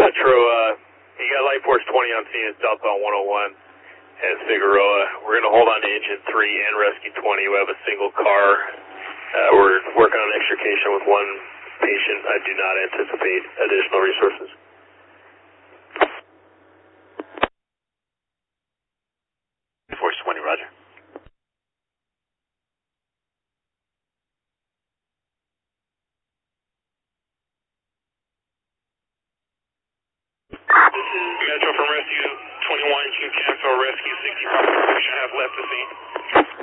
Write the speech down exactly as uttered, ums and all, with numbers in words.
Metro, uh, you got Light Force twenty on scene at southbound one oh one at Figueroa. We're going to hold on to engine three and rescue twenty. We have a single car. Uh, we're working on extrication with one patient. I do not anticipate additional resources. Force twenty, roger. Metro from Rescue twenty-one, can you cancel Rescue sixty-five? We should have left the scene.